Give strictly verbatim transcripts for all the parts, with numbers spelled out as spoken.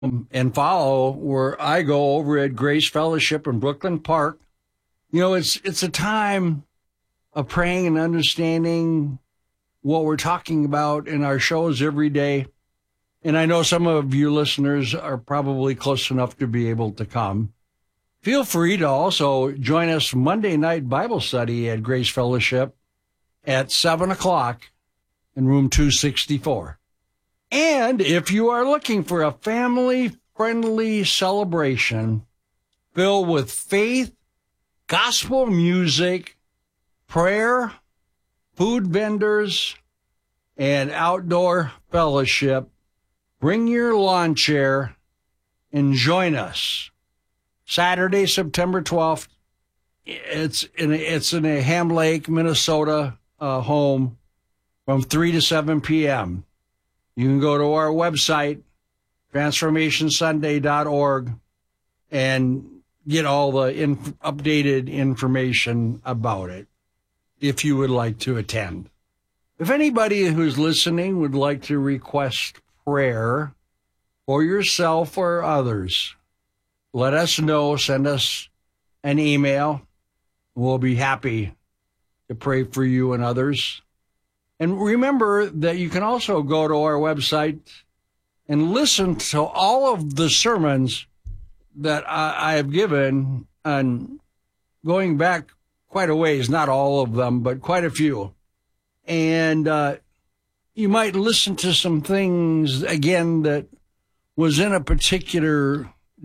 and follow where I go over at Grace Fellowship in Brooklyn Park. You know, it's it's a time of praying and understanding what we're talking about in our shows every day. And I know some of you listeners are probably close enough to be able to come. Feel free to also join us Monday night Bible study at Grace Fellowship at seven o'clock in room two sixty-four. And if you are looking for a family-friendly celebration filled with faith, gospel music, prayer, food vendors, and outdoor fellowship, bring your lawn chair and join us. Saturday, September twelfth, it's in a, it's in a Ham Lake, Minnesota uh, home from three to seven p.m. You can go to our website, transformation sunday dot org, and get all the inf- updated information about it if you would like to attend. If anybody who's listening would like to request prayer for yourself or others, let us know. Send us an email. We'll be happy to pray for you and others. And remember that you can also go to our website and listen to all of the sermons that I, I have given, and going back quite a ways, not all of them, but quite a few. And uh, you might listen to some things, again, that was in a particular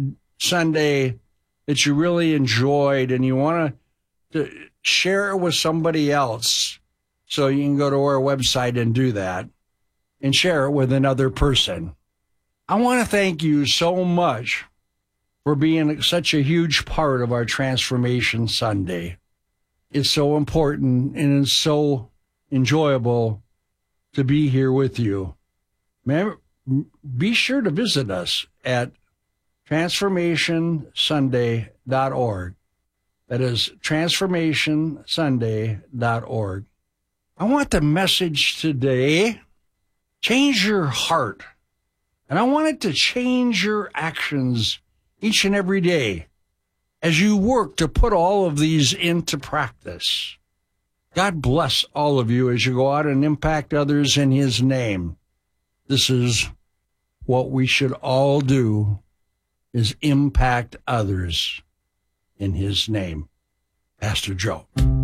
Sunday that you really enjoyed, and you want to share it with somebody else. So you can go to our website and do that and share it with another person. I want to thank you so much for being such a huge part of our Transformation Sunday. It's so important and it's so enjoyable to be here with you. Remember, be sure to visit us at transformation sunday dot org. That is transformation sunday dot org. I want the message today, change your heart. And I want it to change your actions each and every day as you work to put all of these into practice. God bless all of you as you go out and impact others in his name. This is what we should all do, is impact others in his name. Pastor Joe.